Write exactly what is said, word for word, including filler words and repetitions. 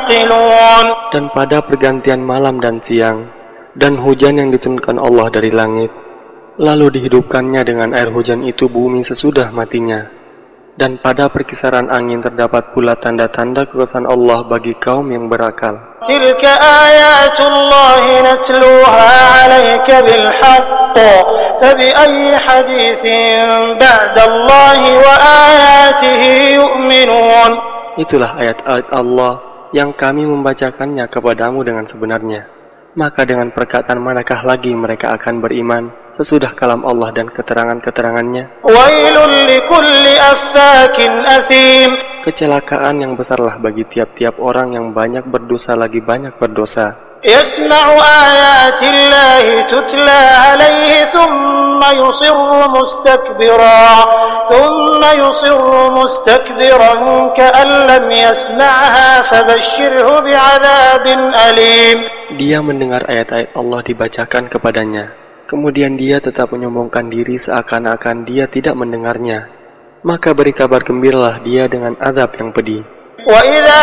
يعقلون. Dan pada pergantian malam dan siang, dan hujan yang diturunkan Allah dari langit, lalu dihidupkannya dengan air hujan itu bumi sesudah matinya. Dan pada perkisaran angin terdapat pula tanda-tanda kekuasaan Allah bagi kaum yang berakal. Tilka ayatullahi natluha 'alaika bil haqq, fabi'ayyi haditsin ba'dallahi wa ayatihi yu'minun. Itulah ayat-ayat Allah yang kami membacakannya kepadamu dengan sebenarnya. Maka dengan perkataan manakah lagi mereka akan beriman sesudah kalam Allah dan keterangan-keterangannya? Wailul likulli affakin athim. Kecelakaan yang besarlah bagi tiap-tiap orang yang banyak berdosa lagi banyak berdosa. Yasma'u ayatillahi tutla alaihi thumma yusirru mustakbira thumma yusirru mustakbiran ka'an lam yasma'ha fabashshirhu bi'adzabin alim. Dia mendengar ayat-ayat Allah dibacakan kepadanya, kemudian dia tetap menyombongkan diri seakan-akan dia tidak mendengarnya. Maka beri kabar gembiralah dia dengan azab yang pedih. Wa idza